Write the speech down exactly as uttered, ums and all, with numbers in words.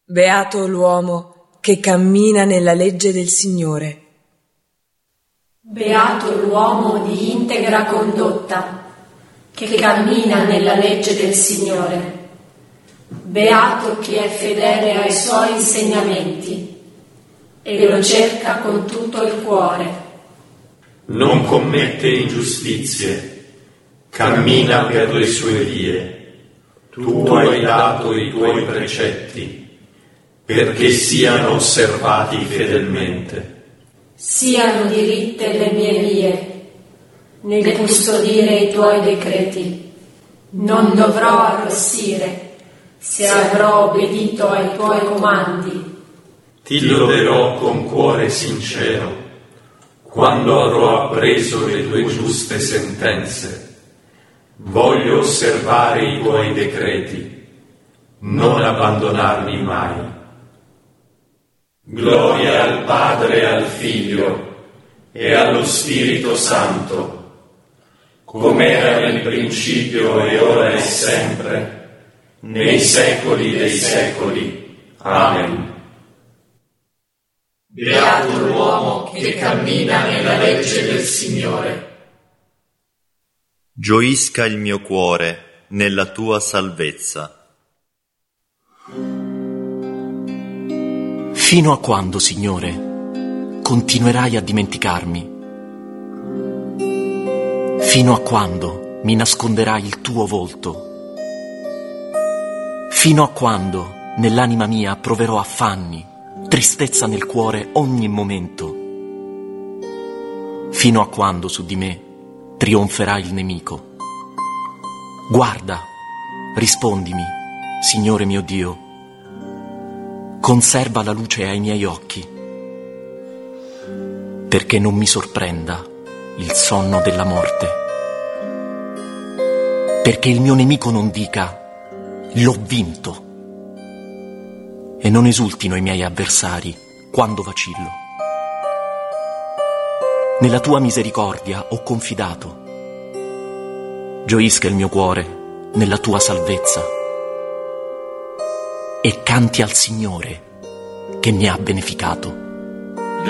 Beato l'uomo che cammina nella legge del Signore. Beato l'uomo di integra condotta, che cammina nella legge del Signore. Beato chi è fedele ai suoi insegnamenti e lo cerca con tutto il cuore. Non commette ingiustizie, cammina per le sue vie. Tu hai dato i tuoi precetti, perché siano osservati fedelmente. Siano diritte le mie vie, nel custodire i tuoi decreti. Non dovrò arrossire, se avrò obbedito ai tuoi comandi. Ti loderò con cuore sincero, quando avrò appreso le tue giuste sentenze. Voglio osservare i tuoi decreti, non abbandonarli mai. Gloria al Padre e al Figlio e allo Spirito Santo, come era nel principio e ora e sempre, nei secoli dei secoli. Amen. Beato l'uomo che cammina nella legge del Signore. Gioisca il mio cuore nella tua salvezza. Fino a quando, Signore, continuerai a dimenticarmi? Fino a quando mi nasconderai il tuo volto? Fino a quando nell'anima mia proverò affanni, tristezza nel cuore ogni momento? Fino a quando su di me trionferà il nemico? Guarda, rispondimi, Signore mio Dio. Conserva la luce ai miei occhi, perché non mi sorprenda il sonno della morte, perché il mio nemico non dica l'ho vinto e non esultino i miei avversari quando vacillo. Nella tua misericordia ho confidato, gioisca il mio cuore nella tua salvezza e canti al Signore che mi ha beneficato.